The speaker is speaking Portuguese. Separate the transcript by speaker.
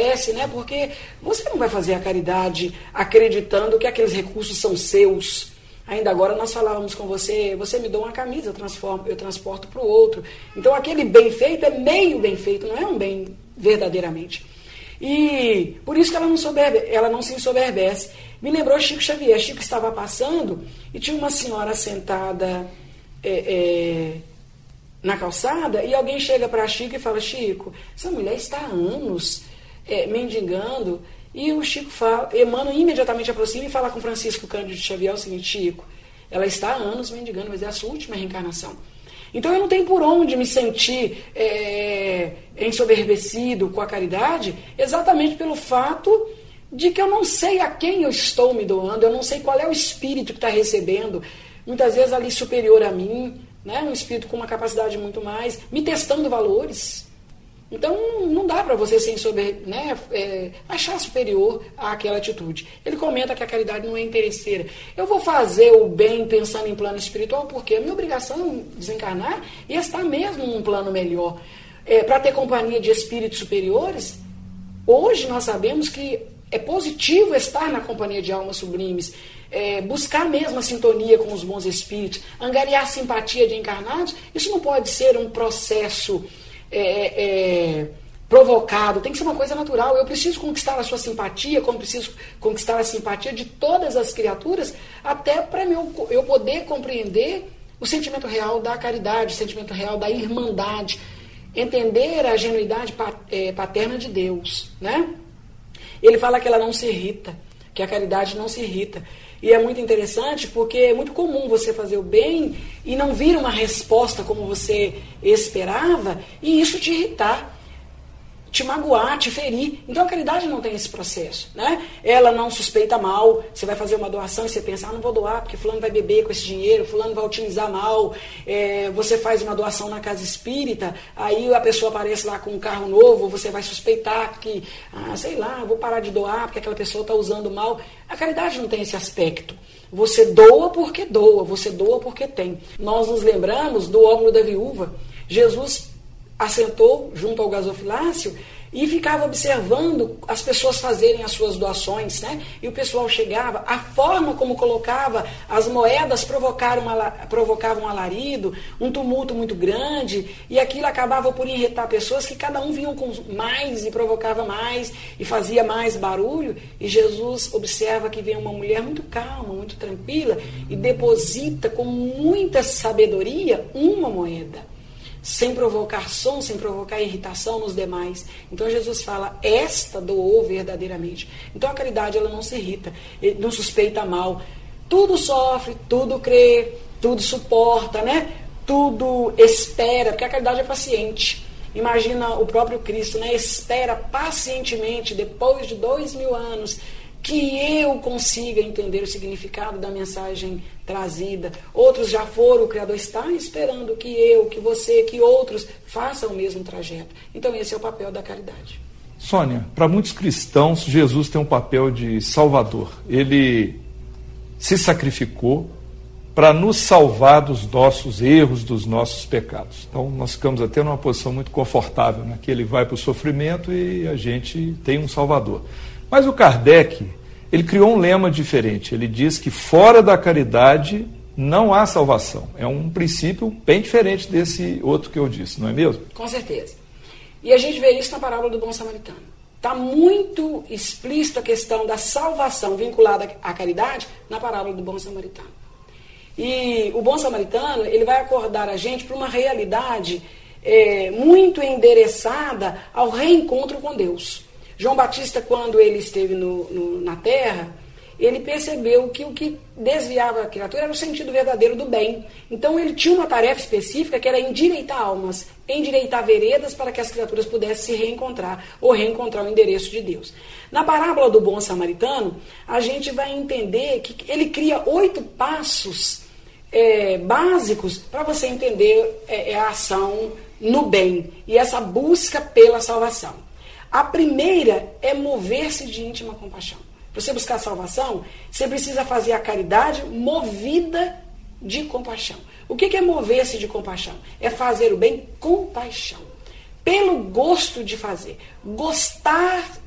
Speaker 1: né? Porque você não vai fazer a caridade acreditando que aqueles recursos são seus. Ainda agora nós falávamos com você, você me dá uma camisa, eu transporto para o outro. Então aquele bem feito é meio bem feito, não é um bem verdadeiramente. E por isso que ela não se ensoberbece. Me lembrou Chico Xavier. Chico estava passando e tinha uma senhora sentada na calçada e alguém chega para Chico e fala: Chico, essa mulher está há anos mendigando. E o Chico Emmanuel imediatamente aproxima e fala com Francisco Cândido Xavier o seguinte: Chico, ela está há anos mendigando, mas é a sua última reencarnação. Então eu não tenho por onde me sentir ensoberbecido com a caridade, exatamente pelo fato de que eu não sei a quem eu estou me doando, eu não sei qual é o espírito que está recebendo, muitas vezes ali superior a mim, né? Um espírito com uma capacidade muito mais, me testando valores. Então, não dá para você ser achar superior àquela atitude. Ele comenta que a caridade não é interesseira. Eu vou fazer o bem pensando em plano espiritual, porque a minha obrigação é desencarnar e estar mesmo num plano melhor. Para ter companhia de espíritos superiores, hoje nós sabemos que é positivo estar na companhia de almas sublimes, buscar mesmo a sintonia com os bons espíritos, angariar a simpatia de encarnados. Isso não pode ser um processo provocado, tem que ser uma coisa natural. Eu preciso conquistar a sua simpatia, como preciso conquistar a simpatia de todas as criaturas, até para eu poder compreender o sentimento real da caridade, o sentimento real da irmandade, entender a genuidade paterna de Deus, né? Ele fala que ela não se irrita, que a caridade não se irrita. E é muito interessante porque é muito comum você fazer o bem e não vir uma resposta como você esperava e isso te irritar, te magoar, te ferir. Então a caridade não tem esse processo, né? Ela não suspeita mal. Você vai fazer uma doação e você pensa: não vou doar porque fulano vai beber com esse dinheiro, fulano vai utilizar mal. Você faz uma doação na casa espírita, aí a pessoa aparece lá com um carro novo, você vai suspeitar que, vou parar de doar porque aquela pessoa está usando mal. A caridade não tem esse aspecto. Você doa porque doa, você doa porque tem. Nós nos lembramos do óbolo da viúva. Jesus assentou junto ao gasofilácio e ficava observando as pessoas fazerem as suas doações, né? E o pessoal chegava, a forma como colocava as moedas provocava um alarido, um tumulto muito grande, e aquilo acabava por irritar pessoas que cada um vinham com mais e provocava mais e fazia mais barulho. E Jesus observa que vem uma mulher muito calma, muito tranquila e deposita com muita sabedoria uma moeda, sem provocar som, sem provocar irritação nos demais. Então Jesus fala: esta doou verdadeiramente. Então a caridade, ela não se irrita, não suspeita mal. Tudo sofre, tudo crê, tudo suporta, né? Tudo espera, porque a caridade é paciente. Imagina o próprio Cristo, né? Espera pacientemente, depois de 2000 anos, que eu consiga entender o significado da mensagem trazida. Outros já foram, o Criador está esperando que eu, que você, que outros façam o mesmo trajeto. Então esse é o papel da caridade.
Speaker 2: Sônia, para muitos cristãos, Jesus tem um papel de salvador. Ele se sacrificou para nos salvar dos nossos erros, dos nossos pecados. Então nós ficamos até numa posição muito confortável, né? Que ele vai para o sofrimento e a gente tem um salvador. Mas o Kardec, ele criou um lema diferente. Ele diz que fora da caridade não há salvação. É um princípio bem diferente desse outro que eu disse, não é mesmo?
Speaker 1: Com certeza. E a gente vê isso na parábola do bom samaritano. Está muito explícita a questão da salvação vinculada à caridade na parábola do bom samaritano. E o bom samaritano, ele vai acordar a gente para uma realidade muito endereçada ao reencontro com Deus. João Batista, quando ele esteve na terra, ele percebeu que o que desviava a criatura era o sentido verdadeiro do bem. Então ele tinha uma tarefa específica que era endireitar almas, endireitar veredas para que as criaturas pudessem se reencontrar ou reencontrar o endereço de Deus. Na parábola do bom samaritano, a gente vai entender que ele cria 8 passos básicos para você entender a ação no bem e essa busca pela salvação. A primeira é mover-se de íntima compaixão. Para você buscar a salvação, você precisa fazer a caridade movida de compaixão. O que é mover-se de compaixão? É fazer o bem com paixão. Pelo gosto de fazer. Gostar